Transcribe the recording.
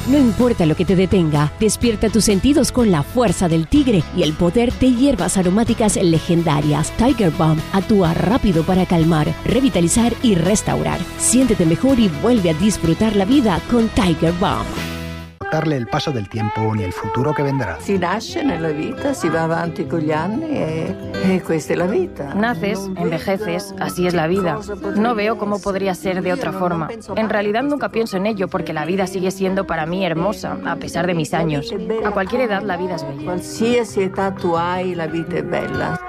No importa lo que te detenga, despierta tus sentidos con la fuerza del tigre y el poder de hierbas aromáticas legendarias. Tiger Balm actúa rápido para calmar, revitalizar y restaurar. Siéntete mejor y vuelve a disfrutar la vida con Tiger Balm. Darle el paso del tiempo ni el futuro che vendrà. Si nasce nella vita, si va avanti con gli anni e questa è la vita. Naces, envejeces, así es la vida. No veo cómo podría ser de otra forma. En realidad nunca pienso en ello porque la vida sigue siendo para mí hermosa, a pesar de mis años. A cualquier edad la vida es bella. Qualsiasi età tu hai, la vita è bella.